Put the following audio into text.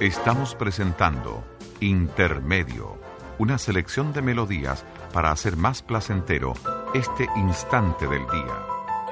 Estamos presentando Intermedio, una selección de melodías para hacer más placentero este instante del día.